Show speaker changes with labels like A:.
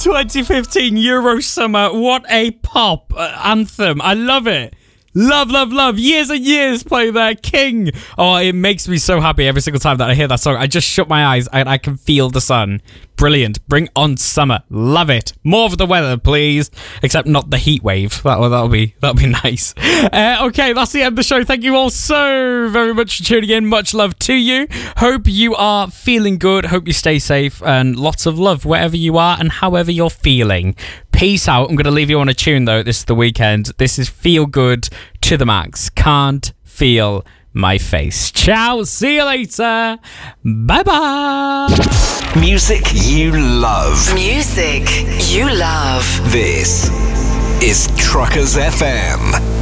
A: 2015 Euro Summer. What a pop anthem. I love it. Love, love, love. Years and years playing that. King. Oh, it makes me so happy every single time that I hear that song. I just shut my eyes and I can feel the sun. Brilliant. Bring on summer. Love it. More of the weather, please. Except not the heat wave. That'll be nice. Okay, that's the end of the show. Thank you all so very much for tuning in. Much love to you. Hope you are feeling good. Hope you stay safe. And lots of love wherever you are and however you're feeling. Peace out. I'm going to leave you on a tune, though. This is the weekend. This is Feel Good to the Max. Can't feel my face. Ciao. See you later. Bye-bye.
B: Music you love.
C: Music you love.
B: This is Truckers FM.